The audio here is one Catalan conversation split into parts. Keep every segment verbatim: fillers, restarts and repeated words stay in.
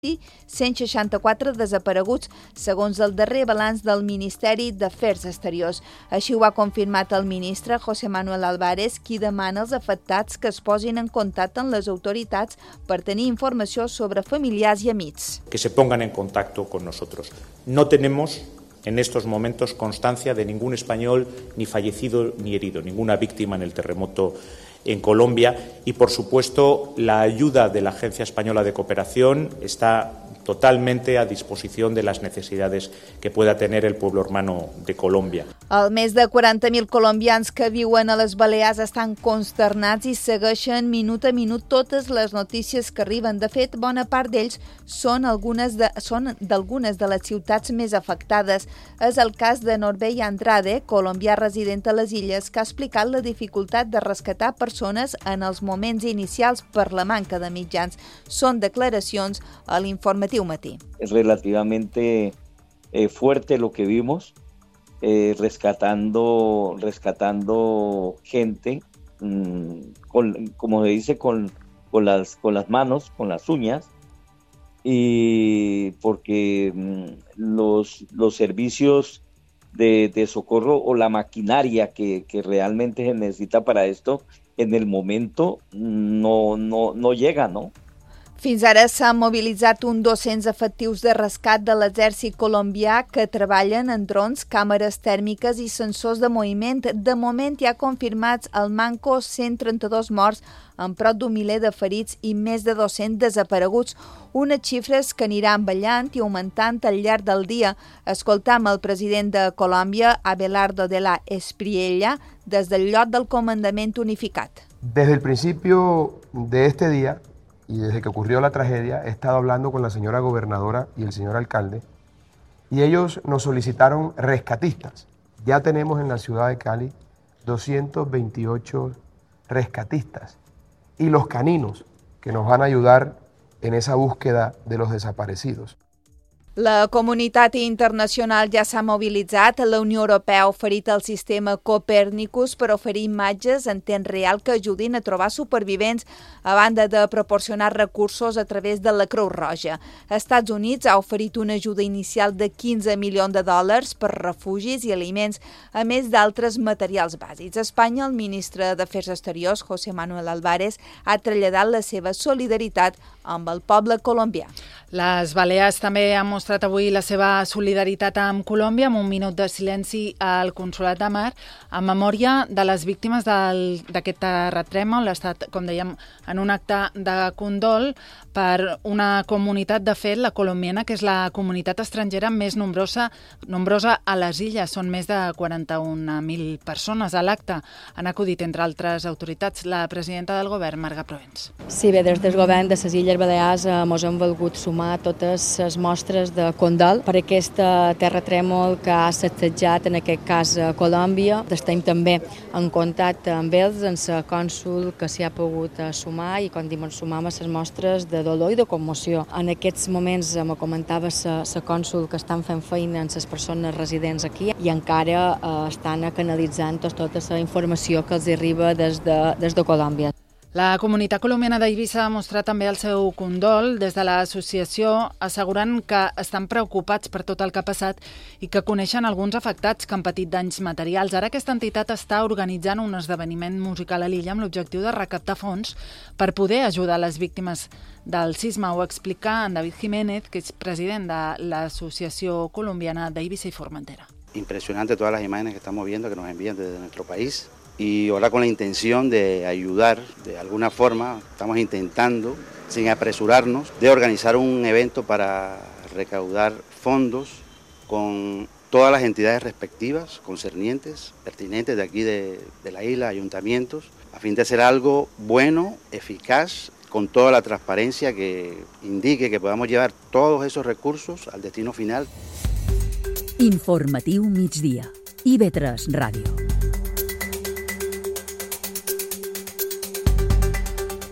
cent seixanta-quatre desapareguts, segons el darrer balanç del Ministeri d'Afers Exteriors. Així ho ha confirmat el ministre José Manuel Álvarez, qui demana als afectats que es posin en contacte amb les autoritats per tenir informació sobre familiars i amics. Que se pongan en contacto con nosotros. No tenemos en estos momentos constancia de ningún español ni fallecido ni herido, ninguna víctima en el terremoto en Colombia y, por supuesto, la ayuda de la Agencia Española de Cooperación está totalmente a disposición de las necesidades que pueda tener el pueblo hermano de Colòmbia. El més de quaranta mil colombians que viuen a les Balears estan consternats i segueixen minut a minut totes les notícies que arriben. De fet, bona part d'ells són algunes de, són d'algunes de les ciutats més afectades. És el cas de Norbey Andrade, colombià resident a les illes, que ha explicat la dificultat de rescatar persones en els moments inicials per la manca de mitjans. Són declaracions a l'informatiu Matí. Es relativamente eh, fuerte lo que vimos, eh, rescatando, rescatando gente, mmm, con, como se dice, con, con, las, con las manos, con las uñas, y porque mmm, los, los servicios de, de socorro o la maquinaria que, que realmente se necesita para esto, en el momento no, no, no llega, ¿no? Fins ara s'han mobilitzat uns dos-cents efectius de rescat de l'exèrcit colombià que treballen en drons, càmeres tèrmiques i sensors de moviment. De moment hi ha confirmats al manco cent trenta-dos morts, amb prop d'un miler de ferits i més de dos-cents desapareguts. Unes xifres que aniran ballant i augmentant al llarg del dia. Escoltam el president de Colòmbia, Abelardo de la Espriella, des del lloc del comandament unificat. Desde el principio de este día, y desde que ocurrió la tragedia, he estado hablando con la señora gobernadora y el señor alcalde, y ellos nos solicitaron rescatistas. Ya tenemos en la ciudad de Cali doscientos veintiocho rescatistas y los caninos que nos van a ayudar en esa búsqueda de los desaparecidos. La comunitat internacional ja s'ha mobilitzat. La Unió Europea ha oferit el sistema Copernicus per oferir imatges en temps real que ajudin a trobar supervivents, a banda de proporcionar recursos a través de la Creu Roja. Estats Units ha oferit una ajuda inicial de quinze milions de dòlars per refugis i aliments, a més d'altres materials bàsics. A Espanya, el ministre d'Afers Exteriors, José Manuel Álvarez, ha traslladat la seva solidaritat amb el poble colombià. Les Balears també han mostrat avui la seva solidaritat amb Colòmbia amb un minut de silenci al Consolat de Mar en memòria de les víctimes d'aquest terratrèmol. Ha estat, com dèiem, en un acte de condol per una comunitat, de fet, la colombiana, que és la comunitat estrangera més nombrosa, nombrosa a les illes. Són més de quaranta-un mil persones. A l'acte han acudit, entre altres autoritats, la presidenta del govern, Marga Proens. Sí, bé, des del govern de les Illes Balears eh, mos hem volgut sumar totes les mostres de condol per aquest terratrèmol que ha assetjat, en aquest cas, a Colòmbia. Estem també en contacte amb ells, amb el cònsul que s'hi ha pogut sumar i, com diuen, sumar a les mostres de dolor i de commoció. En aquests moments, me comentava la cònsul que estan fent feina amb les persones residents aquí i encara eh, estan canalitzant tota la informació que els arriba des de, des de Colòmbia. La comunitat colombiana d'Eivissa ha mostrat també el seu condol des de l'associació, assegurant que estan preocupats per tot el que ha passat i que coneixen alguns afectats que han patit danys materials. Ara aquesta entitat està organitzant un esdeveniment musical a l'illa amb l'objectiu de recaptar fons per poder ajudar les víctimes del sisme. Ho explica en David Jiménez, que és president de l'Associació Colombiana d'Eivissa i Formentera. Impresionante todas las imágenes que estamos viendo que nos envían desde nuestro país. Y ahora con la intención de ayudar de alguna forma, estamos intentando, sin apresurarnos, de organizar un evento para recaudar fondos con todas las entidades respectivas, concernientes, pertinentes de aquí de, de la isla, ayuntamientos, a fin de hacer algo bueno, eficaz, con toda la transparencia que indique que podamos llevar todos esos recursos al destino final. Informatiu migdia. I V tres Ràdio.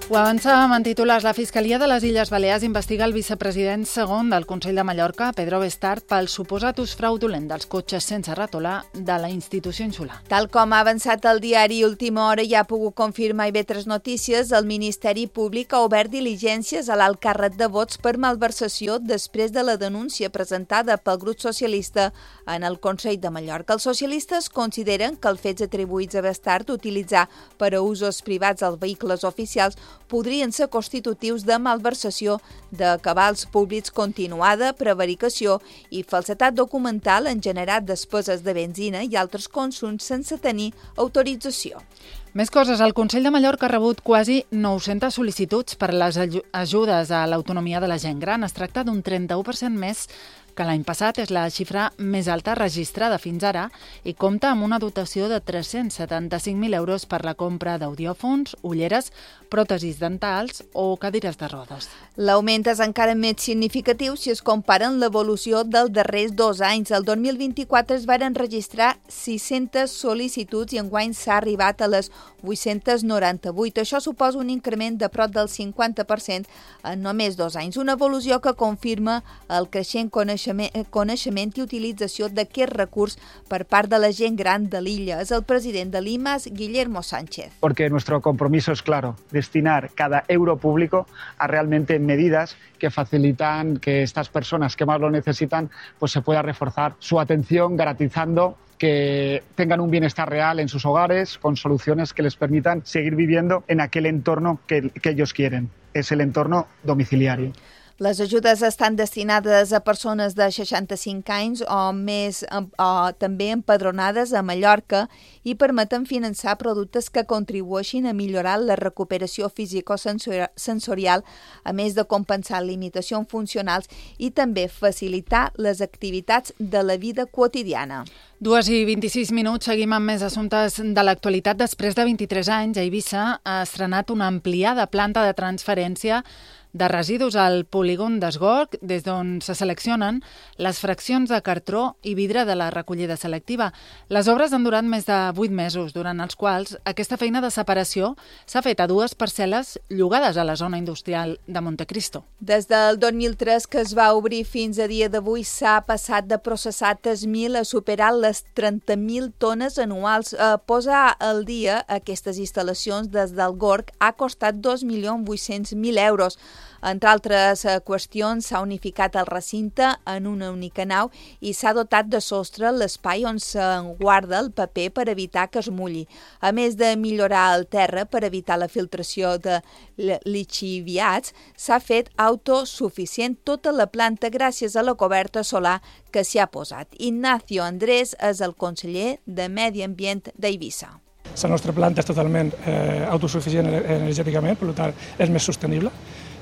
Ho avançàvem en titulars. La Fiscalia de les Illes Balears investiga el vicepresident segon del Consell de Mallorca, Pedro Bestart, pel suposat ús fraudulent dels cotxes sense retolar de la institució insular. Tal com ha avançat el diari Última Hora i ha pogut confirmar i bé tres notícies, el Ministeri Públic ha obert diligències a l'alt càrrec de vots per malversació després de la denúncia presentada pel grup socialista en el Consell de Mallorca. Els socialistes consideren que els fets atribuïts a Bestart utilitzar per a usos privats els vehicles oficials podrien ser constitutius de malversació de cabals públics continuada, prevaricació i falsetat documental en generar despeses de benzina i altres consums sense tenir autorització. Més coses. El Consell de Mallorca ha rebut quasi nou-centes sol·licituds per a les ajudes a l'autonomia de la gent gran. Es tracta d'un trenta-u per cent més que l'any passat. És la xifra més alta registrada fins ara i compta amb una dotació de tres-cents setanta-cinc mil euros per la compra d'audiòfons, ulleres, pròtesis dentals o cadires de rodes. L'augment és encara més significatiu si es compara amb l'evolució dels darrers dos anys. El dos mil vint-i-quatre es varen registrar sis-centes sol·licituds i enguany s'ha arribat a les vuit-cents noranta-vuit. Això suposa un increment de prop del cinquanta per cent en només dos anys. Una evolució que confirma el creixent coneixement, coneixement i utilització d'aquest recurs per part de la gent gran de l'illa. És el president de l'I M A S, Guillermo Sánchez. Porque nuestro compromiso es claro, destinar cada euro público a realmente medidas que facilitan que estas personas que más lo necesitan pues se pueda reforzar su atención, garantizando que tengan un bienestar real en sus hogares, con soluciones que les permitan seguir viviendo en aquel entorno que, que ellos quieren. Es el entorno domiciliario. Les ajudes estan destinades a persones de seixanta-cinc anys o més, o també empadronades a Mallorca i permeten finançar productes que contribueixin a millorar la recuperació físico-sensorial, a més de compensar limitacions funcionals i també facilitar les activitats de la vida quotidiana. Dues i vint-i-sis minuts, seguim amb més assumptes de l'actualitat. Després de vint-i-tres anys, Eivissa ha estrenat una ampliada planta de transferència de residus al polígon d'Esgorg, des d'on se seleccionen les fraccions de cartró i vidre de la recollida selectiva. Les obres han durat més de vuit mesos, durant els quals aquesta feina de separació s'ha fet a dues parcel·les llogades a la zona industrial de Montecristo. Des del dos mil tres, que es va obrir fins a dia d'avui, s'ha passat de processar tres mil a superar les trenta mil tones anuals. Eh, posar al dia aquestes instal·lacions des del Gorg ha costat dos milions vuit-cents mil euros. Entre altres qüestions, s'ha unificat el recinte en una única nau i s'ha dotat de sostre l'espai on s'enguarda el paper per evitar que es mulli. A més de millorar el terra per evitar la filtració de lixiviats, s'ha fet autosuficient tota la planta gràcies a la coberta solar que s'hi ha posat. Ignacio Andrés és el conseller de Medi Ambient d'Eivissa. La nostra planta és totalment eh, autosuficient energèticament, per tant és més sostenible.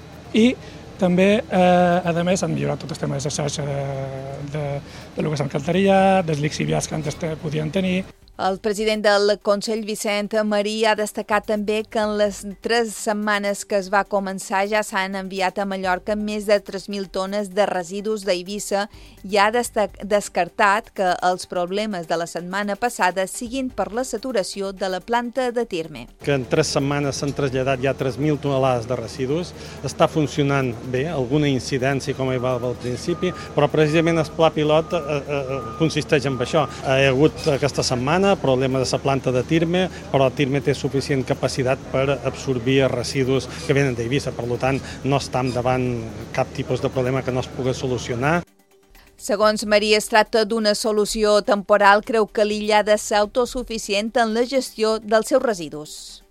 I també, eh, a més, han millorat tot el tema de la xarxa de, de, de lo que és alcantarilla, dels lixiviats que antes podien tenir. El president del Consell, Vicent Marí, ha destacat també que en les tres setmanes que es va començar ja s'han enviat a Mallorca més de tres mil tones de residus d'Eivissa i ha descartat que els problemes de la setmana passada siguin per la saturació de la planta de Tirme. Que en tres setmanes s'han traslladat ja tres mil tonelades de residus. Està funcionant bé, alguna incidència com hi va al principi, però precisament el pla pilot eh, eh, consisteix en això. Hi ha hagut aquesta setmana problema de la planta de Tirme, però Tirme té suficient capacitat per absorbir residus que venen d'Eivissa. Per tant, no estem davant cap tipus de problema que no es pugui solucionar. Segons Marí, es tracta d'una solució temporal. Creu que l'illa ha de ser autosuficient en la gestió dels seus residus.